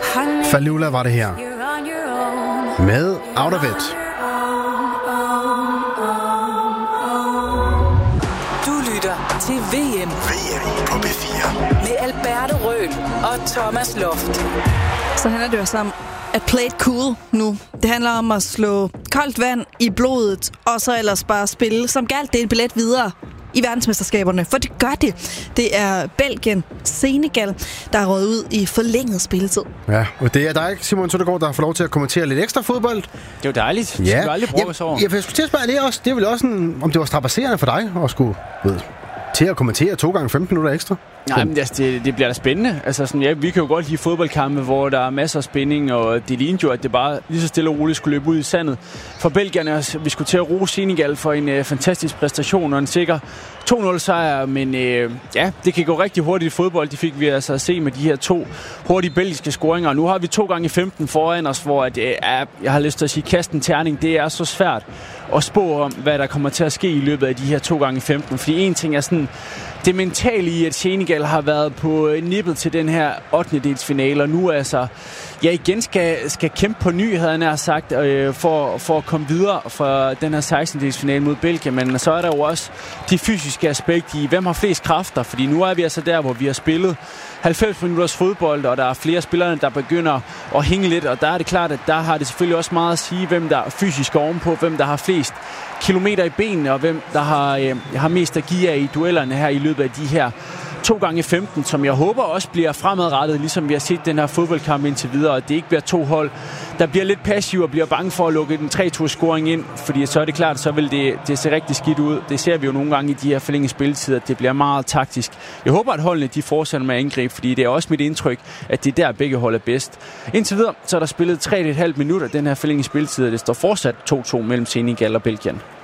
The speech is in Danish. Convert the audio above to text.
Falula var det her. Med Out of It. Du lytter til VM på B4 med Alberto Røhl og Thomas Loft. Så handler det jo om at play it cool nu. Det handler om at slå koldt vand i blodet, og så ellers bare spille som galt. Det er en billet videre i verdensmesterskaberne, for det gør det. Det er Belgien, Senegal, der er røget ud i forlænget spilletid. Ja, og det er dig, Simon Søndergaard, der har fået lov til at kommentere lidt ekstra fodbold. Det er jo dejligt. Det skal vi aldrig bruge os over. Jeg skulle til at spørge, det er vel også om det var strapasserende for dig at skulle til at kommentere 2 gange 15 minutter ekstra? Nej, men det bliver da spændende. Altså, sådan, vi kan jo godt lide fodboldkampe, hvor der er masser af spænding, og det lignede jo, at det bare lige så stille og roligt skulle løbe ud i sandet. For belgierne, vi skulle til at rose Senegal for en fantastisk præstation og en sikker 2-0-sejr, men det kan gå rigtig hurtigt i fodbold. Det fik vi altså at se med de her 2 hurtige belgiske scoringer. Nu har vi 2 gange 15 foran os, hvor jeg har lyst til at sige, kasten terning, det er så svært at spå om, hvad der kommer til at ske i løbet af de her 2 gange 15. Fordi en ting er sådan det mentale i, at Senegal har været på nippet til den her 8. og nu altså igen skal kæmpe på ny, havde han sagt, for at komme videre fra den her 16. mod Belgien. Men så er der jo også de fysiske aspekt i, hvem har flest kræfter, fordi nu er vi altså der, hvor vi har spillet 90 minutters fodbold, og der er flere spillere, der begynder at hænge lidt, og der er det klart, at der har det selvfølgelig også meget at sige, hvem der er fysisk ovenpå, hvem der har flest kilometer i benene, og hvem der har mest at give af i duellerne her i løbet af de her 2 gange 15, som jeg håber også bliver fremadrettet, ligesom vi har set den her fodboldkamp indtil videre, og det ikke bliver 2 hold, der bliver lidt passive og bliver bange for at lukke en 3-2-scoring ind, fordi så er det klart, så vil det se rigtig skidt ud. Det ser vi jo nogle gange i de her forlængede spilletid, at det bliver meget taktisk. Jeg håber, at holdene de fortsætter med at angribe, fordi det er også mit indtryk, at det er der begge hold er bedst. Indtil videre, så er der spillet 3,5 minutter den her forlængede spilletid, og det står fortsat 2-2 mellem Senegal og Belgien.